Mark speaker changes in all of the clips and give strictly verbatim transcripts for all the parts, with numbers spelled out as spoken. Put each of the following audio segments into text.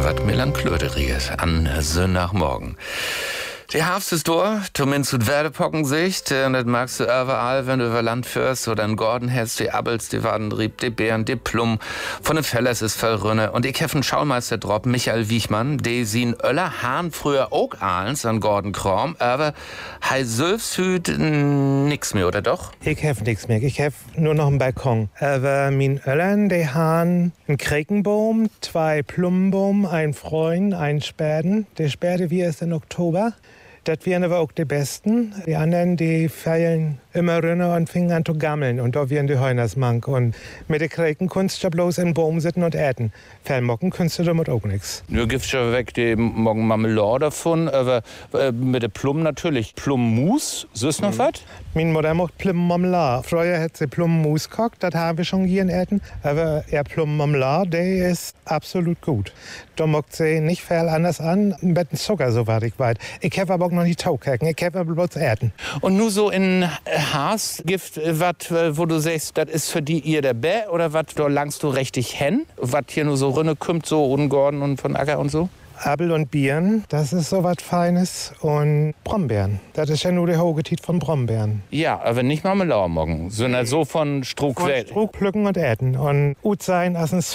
Speaker 1: wat Melanklöderiges an Sonntagmorgen. Die Herbst ist durch, zumindest mit Werdepockensicht. Und das magst du überall, wenn du über Land fährst oder in Gordon hast, die Abels, die Wadenrieb, die Beeren, die Plum. Von den Fellers ist voll Rünne. Und ich hab einen Schaumeister drop, Michael Wiechmann, die sien Öller Hahn früher auch ahlens an Gordon Krom, aber hei selbst hüt nix mehr, oder doch?
Speaker 2: Ich hab nix mehr, ich hab nur noch einen Balkon. Aber min Öllern, die Hahn einen Krekenbaum, zwei Plumbaum, ein Freund, ein Späden. Der Späde, wie ist im Oktober. Das wären aber auch die Besten. Die anderen, die feilen immer runter und fingen an zu gammeln. Und da wären die Heunersmank. Und mit den Kriegen kannst du bloß in den Baum sitzen und äten. Fellmocken kannst du damit auch nichts.
Speaker 1: Nur gibt's ja weg die morgen Marmelade davon, aber äh, mit der Plum natürlich. Plummus, so ist noch mhm. was?
Speaker 2: Meine Mutter macht Plummarmelade. Früher hat sie Plummus gekocht, das haben wir schon hier in Äten. Aber ja, Plummarmelade, der ist absolut gut. Da macht sie nicht viel anders an, mit dem Zucker, soweit ich weiß. Ich habe aber auch noch nicht Taukecken, ich habe aber bloß Äten.
Speaker 1: Und nur so in Haas gibt was, wo du sagst, das ist für die ihr der Bä, oder was, da langst du richtig hen? Was hier nur so Rünne kommt, so Ungorden und von Acker und so?
Speaker 2: Apfel und Birnen, das ist so was Feines. Und Brombeeren, das ist ja nur der Hogetit von Brombeeren.
Speaker 1: Ja, aber nicht Marmelade morgen, sondern so von Stroh quälen.
Speaker 2: Stroh pflücken und äten. Und gut sein, als ein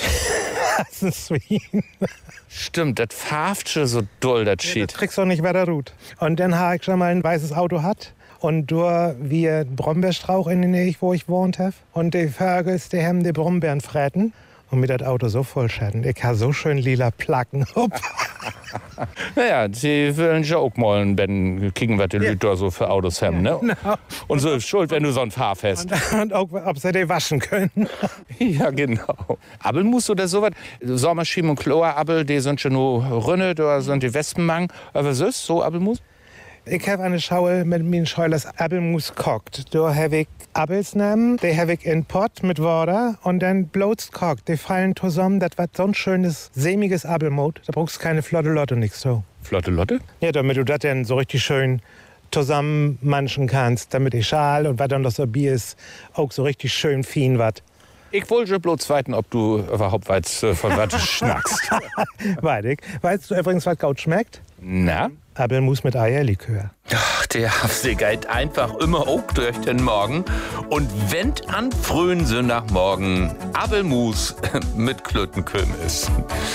Speaker 2: Swien.
Speaker 1: Stimmt, das farft schon so doll, das
Speaker 2: ja,
Speaker 1: Schied.
Speaker 2: Das kriegst du nicht weiter gut. Und dann habe ich schon mal ein weißes Auto hat. Und da wir Brombeerstrauch in der Nähe, wo ich wohnt habe. Und die Vögel, die haben die Brombeeren fressen. Und mir das Auto so voll schäden. Ich habe so schön lila Placken.
Speaker 1: Naja, sie wollen ja auch mal wenn kriegen, was die ja. Leute so für Autos haben, ne?
Speaker 2: Genau.
Speaker 1: Und so ist schuld, wenn du so ein Fahrrad hast.
Speaker 2: Und, und auch, ob sie die waschen können.
Speaker 1: Ja, genau. Abelmus oder sowas. Sommerschieben und Chlorabel, die sind schon nur Rünne, da sind die Wespenmang. Aber was ist so Abelmus?
Speaker 2: Ich habe eine Schaue mit meinen Scheulers Abelmus kocht. Da habe ich Abels nehmen, die habe ich in Pott mit Wasser und dann bloß kocht. Die fallen zusammen, das war so ein schönes, sämiges Abelmod. Da brauchst du keine flotte Lotte, nichts so.
Speaker 1: Flotte Lotte?
Speaker 2: Ja, damit du das dann so richtig schön zusammen manchen kannst, damit die Schal und was dann noch so Bier ist, auch so richtig schön fein wird.
Speaker 1: Ich wollte bloß zweiten, ob du überhaupt weißt, von was schnackst.
Speaker 2: Weiß ich. Weißt du übrigens, was gut schmeckt?
Speaker 1: Na?
Speaker 2: Abelmus mit Eierlikör.
Speaker 1: Ach, der Hafse geht einfach immer auch durch den Morgen und wendet an frühen Sonntagmorgen Abelmus mit Klötenkümmel ist.